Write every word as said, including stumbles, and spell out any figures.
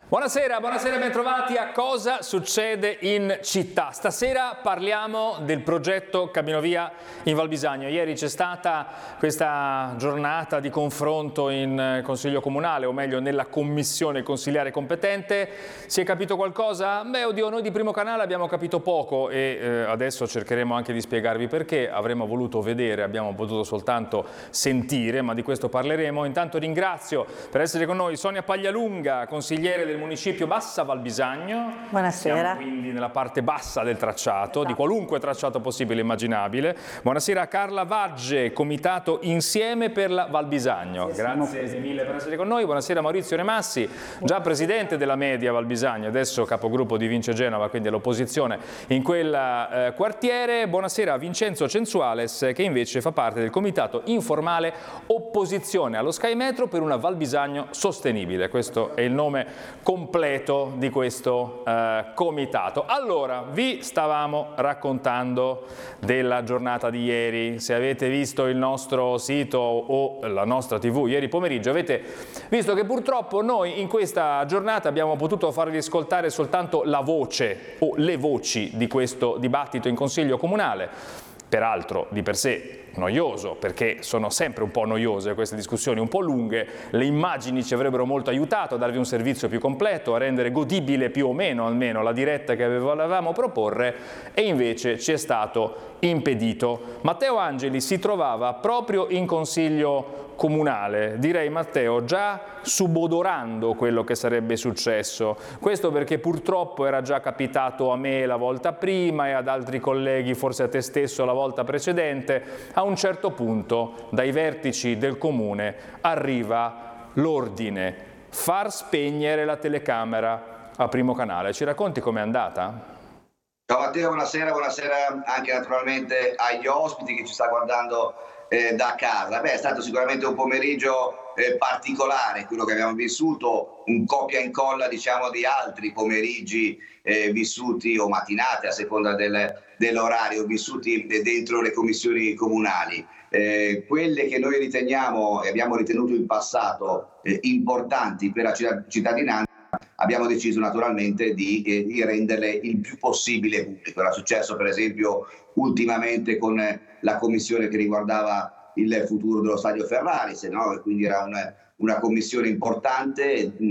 Buonasera, buonasera, bentrovati a Cosa succede in città. Stasera parliamo del progetto Cabinovia in Val Bisagno. Ieri c'è stata questa giornata di confronto in Consiglio Comunale, o meglio nella commissione consigliare competente. Si è capito qualcosa? Beh, oddio, noi di Primo Canale abbiamo capito poco e eh, adesso cercheremo anche di spiegarvi perché. Avremmo voluto vedere, abbiamo potuto soltanto sentire, ma di questo parleremo. Intanto ringrazio per essere con noi Sonia Paglialunga, consigliere del municipio Bassa Val Bisagno. Buonasera. Siamo quindi nella parte bassa del tracciato, di qualunque tracciato possibile e immaginabile. Buonasera a Carla Vagge, comitato Insieme per la Val Bisagno. Grazie mille per essere con noi. Buonasera Maurizio Remassi, già presidente della Media Val Bisagno, adesso capogruppo di Vince Genova, quindi all'opposizione in quel eh, quartiere. Buonasera a Vincenzo Censuales, che invece fa parte del comitato informale Opposizione allo Sky Metro per una Val Bisagno sostenibile. Questo è il nome completo di questo eh, comitato. Allora, vi stavamo raccontando della giornata di ieri. Se avete visto il nostro sito o la nostra tivù ieri pomeriggio, avete visto che purtroppo noi in questa giornata abbiamo potuto farvi ascoltare soltanto la voce o le voci di questo dibattito in Consiglio Comunale, peraltro di per sé noioso, perché sono sempre un po' noiose queste discussioni, un po' lunghe. Le immagini ci avrebbero molto aiutato a darvi un servizio più completo, a rendere godibile più o meno almeno la diretta che volevamo proporre, e invece ci è stato impedito. Matteo Angeli si trovava proprio in Consiglio Comunale, direi Matteo già subodorando quello che sarebbe successo. Questo perché purtroppo era già capitato a me la volta prima e ad altri colleghi, forse a te stesso la volta precedente. A un certo punto dai vertici del comune arriva l'ordine: far spegnere la telecamera a Primo Canale. Ci racconti com'è andata? Ciao Matteo, buonasera, buonasera anche naturalmente agli ospiti che ci sta guardando eh, da casa. Beh, è stato sicuramente un pomeriggio eh, particolare quello che abbiamo vissuto, un copia e incolla diciamo di altri pomeriggi eh, vissuti, o mattinate a seconda del, dell'orario, vissuti dentro le commissioni comunali. Eh, quelle che noi riteniamo e abbiamo ritenuto in passato eh, importanti per la cittadinanza, abbiamo deciso naturalmente di, eh, di renderle il più possibile pubblico. Era successo per esempio ultimamente con la commissione che riguardava il futuro dello stadio Ferrari, se no, quindi era una, una commissione importante